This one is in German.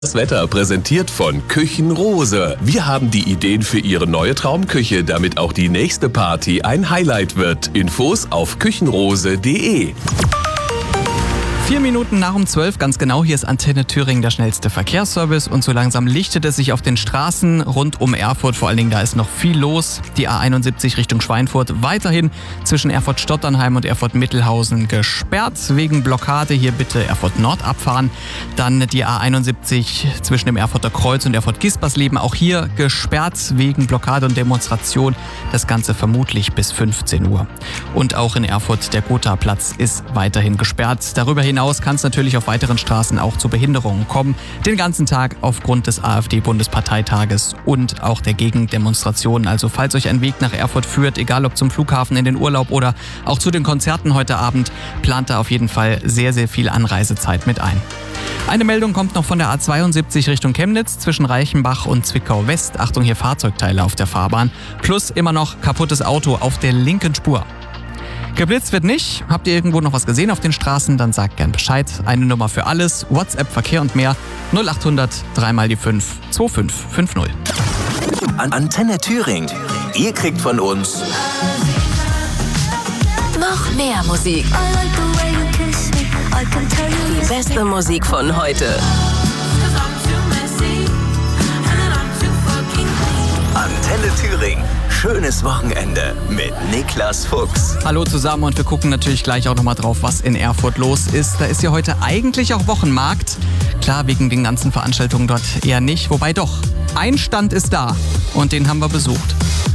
Das Wetter präsentiert von Küchenrose. Wir haben die Ideen für Ihre neue Traumküche, damit auch die nächste Party ein Highlight wird. Infos auf küchenrose.de. 4 Minuten nach um 12, ganz genau, hier ist Antenne Thüringen, der schnellste Verkehrsservice, und so langsam lichtet es sich auf den Straßen rund um Erfurt, vor allen Dingen da ist noch viel los. Die A71 Richtung Schweinfurt weiterhin zwischen Erfurt-Stotternheim und Erfurt-Mittelhausen gesperrt, wegen Blockade, hier bitte Erfurt Nord abfahren. Dann die A71 zwischen dem Erfurter Kreuz und Erfurt-Gispersleben, auch hier gesperrt wegen Blockade und Demonstration, das Ganze vermutlich bis 15 Uhr. Und auch in Erfurt der Gotha-Platz ist weiterhin gesperrt. Darüber hinaus kann es natürlich auf weiteren Straßen auch zu Behinderungen kommen. Den ganzen Tag aufgrund des AfD-Bundesparteitages und auch der Gegendemonstrationen. Also falls euch ein Weg nach Erfurt führt, egal ob zum Flughafen, in den Urlaub oder auch zu den Konzerten heute Abend, plant da auf jeden Fall sehr, sehr viel Anreisezeit mit ein. Eine Meldung kommt noch von der A72 Richtung Chemnitz zwischen Reichenbach und Zwickau West. Achtung, hier Fahrzeugteile auf der Fahrbahn. Plus immer noch kaputtes Auto auf der linken Spur. Geblitzt wird nicht. Habt ihr irgendwo noch was gesehen auf den Straßen? Dann sagt gern Bescheid. Eine Nummer für alles. WhatsApp, Verkehr und mehr. 0800 3 mal die 5 2550. Antenne Thüringen. Ihr kriegt von uns noch mehr Musik. Die beste Musik von heute. Antenne Thüringen. Schönes Wochenende mit Niklas Fuchs. Hallo zusammen, und wir gucken natürlich gleich auch nochmal drauf, was in Erfurt los ist. Da ist ja heute eigentlich auch Wochenmarkt. Klar, wegen den ganzen Veranstaltungen dort eher nicht. Wobei doch, ein Stand ist da und den haben wir besucht.